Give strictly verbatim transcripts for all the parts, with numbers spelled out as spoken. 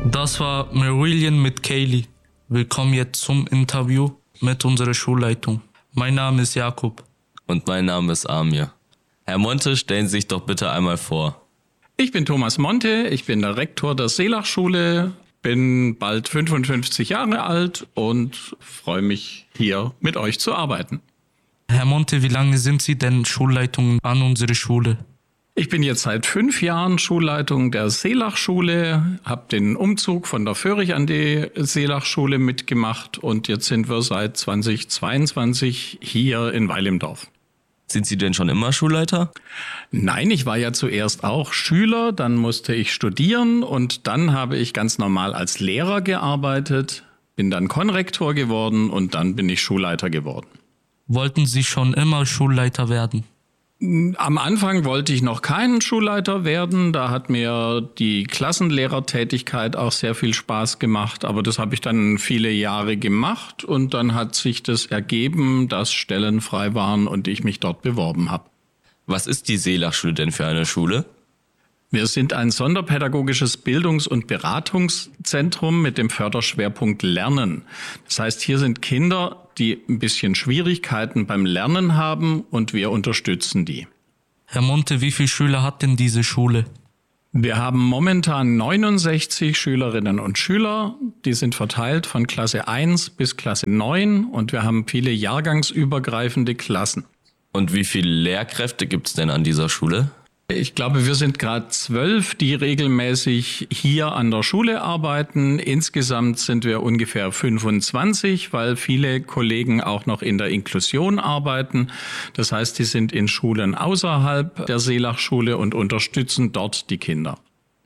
Das war Marillion mit Kaylee. Willkommen jetzt zum Interview mit unserer Schulleitung. Mein Name ist Jakob. Und mein Name ist Amir. Herr Monte, stellen Sie sich doch bitte einmal vor. Ich bin Thomas Monte, ich bin der Rektor der Seelach-Schule, bin bald fünfundfünfzig Jahre alt und freue mich, hier mit euch zu arbeiten. Herr Monte, wie lange sind Sie denn Schulleitung an unserer Schule? Ich bin jetzt seit fünf Jahren Schulleitung der Seelach-Schule, habe den Umzug von der Föhrig an die Seelach-Schule mitgemacht und jetzt sind wir seit zweitausendzweiundzwanzig hier in Weil im Dorf. Sind Sie denn schon immer Schulleiter? Nein, ich war ja zuerst auch Schüler, dann musste ich studieren und dann habe ich ganz normal als Lehrer gearbeitet, bin dann Konrektor geworden und dann bin ich Schulleiter geworden. Wollten Sie schon immer Schulleiter werden? Am Anfang wollte ich noch keinen Schulleiter werden, da hat mir die Klassenlehrertätigkeit auch sehr viel Spaß gemacht, aber das habe ich dann viele Jahre gemacht und dann hat sich das ergeben, dass Stellen frei waren und ich mich dort beworben habe. Was ist die Seelach-Schule denn für eine Schule? Wir sind ein sonderpädagogisches Bildungs- und Beratungszentrum mit dem Förderschwerpunkt Lernen. Das heißt, hier sind Kinder, die ein bisschen Schwierigkeiten beim Lernen haben und wir unterstützen die. Herr Monte, wie viele Schüler hat denn diese Schule? Wir haben momentan neunundsechzig Schülerinnen und Schüler. Die sind verteilt von Klasse eins bis Klasse neun und wir haben viele jahrgangsübergreifende Klassen. Und wie viele Lehrkräfte gibt es denn an dieser Schule? Ich glaube, wir sind gerade zwölf, die regelmäßig hier an der Schule arbeiten. Insgesamt sind wir ungefähr fünfundzwanzig, weil viele Kollegen auch noch in der Inklusion arbeiten. Das heißt, die sind in Schulen außerhalb der Seelach-Schule und unterstützen dort die Kinder.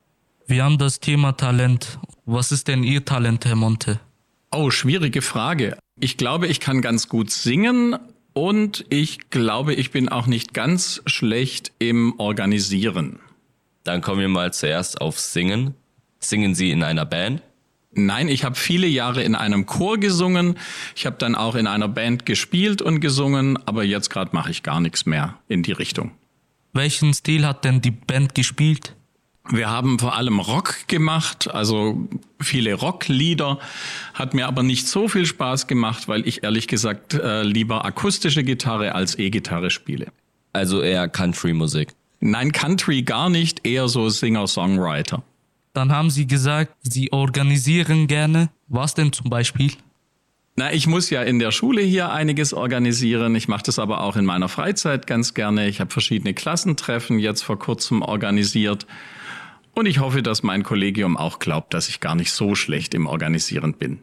Wir haben das Thema Talent. Was ist denn Ihr Talent, Herr Monte? Oh, schwierige Frage. Ich glaube, ich kann ganz gut singen. Und ich glaube, ich bin auch nicht ganz schlecht im Organisieren. Dann kommen wir mal zuerst auf Singen. Singen Sie in einer Band? Nein, ich habe viele Jahre in einem Chor gesungen. Ich habe dann auch in einer Band gespielt und gesungen, aber jetzt gerade mache ich gar nichts mehr in die Richtung. Welchen Stil hat denn die Band gespielt? Wir haben vor allem Rock gemacht, also viele Rocklieder, hat mir aber nicht so viel Spaß gemacht, weil ich ehrlich gesagt äh, lieber akustische Gitarre als E-Gitarre spiele. Also eher Country-Musik? Nein, Country gar nicht, eher so Singer-Songwriter. Dann haben Sie gesagt, Sie organisieren gerne. Was denn zum Beispiel? Na, ich muss ja in der Schule hier einiges organisieren. Ich mache das aber auch in meiner Freizeit ganz gerne. Ich habe verschiedene Klassentreffen jetzt vor kurzem organisiert. Und ich hoffe, dass mein Kollegium auch glaubt, dass ich gar nicht so schlecht im Organisieren bin.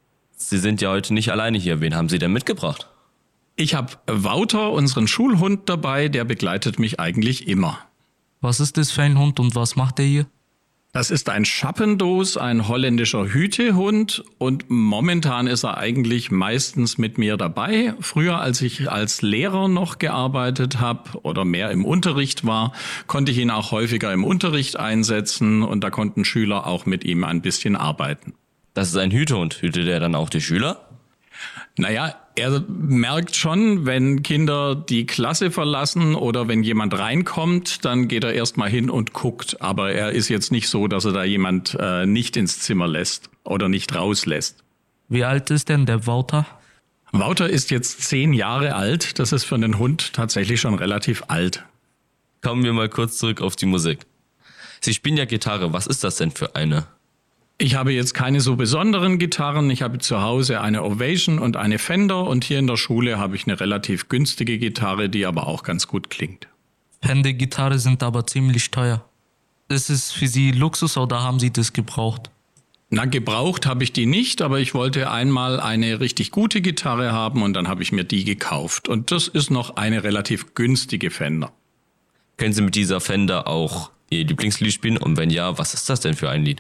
Sie sind ja heute nicht alleine hier. Wen haben Sie denn mitgebracht? Ich habe Wouter, unseren Schulhund, dabei. Der begleitet mich eigentlich immer. Was ist das für ein Hund und was macht er hier? Das ist ein Schappendos, ein holländischer Hütehund. Und momentan ist er eigentlich meistens mit mir dabei. Früher, als ich als Lehrer noch gearbeitet habe oder mehr im Unterricht war, konnte ich ihn auch häufiger im Unterricht einsetzen. Und da konnten Schüler auch mit ihm ein bisschen arbeiten. Das ist ein Hütehund. Hütet er dann auch die Schüler? Naja, er merkt schon, wenn Kinder die Klasse verlassen oder wenn jemand reinkommt, dann geht er erstmal hin und guckt. Aber er ist jetzt nicht so, dass er da jemand äh, nicht ins Zimmer lässt oder nicht rauslässt. Wie alt ist denn der Wouter? Wouter ist jetzt zehn Jahre alt. Das ist für einen Hund tatsächlich schon relativ alt. Kommen wir mal kurz zurück auf die Musik. Sie spielen ja Gitarre. Was ist das denn für eine? Ich habe jetzt keine so besonderen Gitarren. Ich habe zu Hause eine Ovation und eine Fender und hier in der Schule habe ich eine relativ günstige Gitarre, die aber auch ganz gut klingt. Fender-Gitarre sind aber ziemlich teuer. Ist es für Sie Luxus oder haben Sie das gebraucht? Na, gebraucht habe ich die nicht, aber ich wollte einmal eine richtig gute Gitarre haben und dann habe ich mir die gekauft. Und das ist noch eine relativ günstige Fender. Können Sie mit dieser Fender auch Ihr Lieblingslied spielen? Und wenn ja, was ist das denn für ein Lied?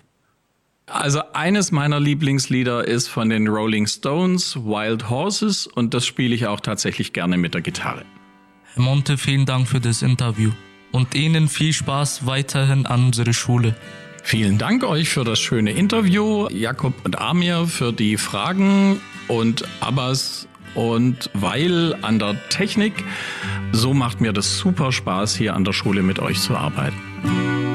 Also eines meiner Lieblingslieder ist von den Rolling Stones, Wild Horses, und das spiele ich auch tatsächlich gerne mit der Gitarre. Herr Monte, vielen Dank für das Interview und Ihnen viel Spaß weiterhin an unserer Schule. Vielen Dank euch für das schöne Interview, Jakob und Amir für die Fragen und Abbas und Weil an der Technik. So macht mir das super Spaß, hier an der Schule mit euch zu arbeiten.